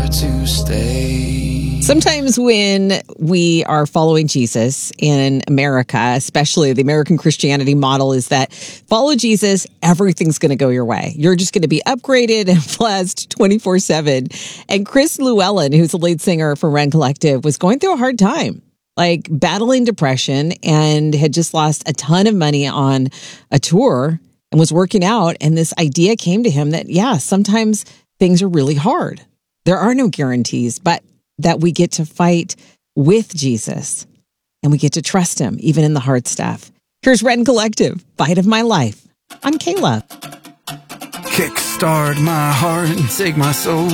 there to stay. Sometimes when we are following Jesus in America, especially the American Christianity model is that follow Jesus, everything's going to go your way. You're just going to be upgraded and blessed 24/7. And Chris Llewellyn, who's the lead singer for Rend Collective, was going through a hard time, like battling depression, and had just lost a ton of money on a tour and was working out. And this idea came to him that, yeah, sometimes things are really hard. There are no guarantees, but that we get to fight with Jesus and we get to trust him even in the hard stuff. Here's Rend Collective, Fight of My Life on Kayla. Kickstart my heart and take my soul